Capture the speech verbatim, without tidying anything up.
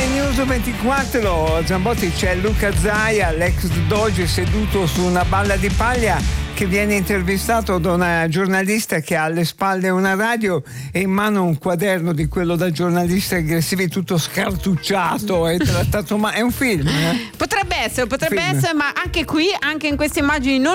News ventiquattro, Zambotti, c'è Luca Zaia, l'ex Doge, seduto su una balla di paglia, che viene intervistato da una giornalista che ha alle spalle una radio e in mano un quaderno di quello da giornalisti aggressivi, tutto scartucciato e trattato ma è un film, eh? Potrebbe essere, potrebbe Film. essere, ma anche qui, anche in queste immagini non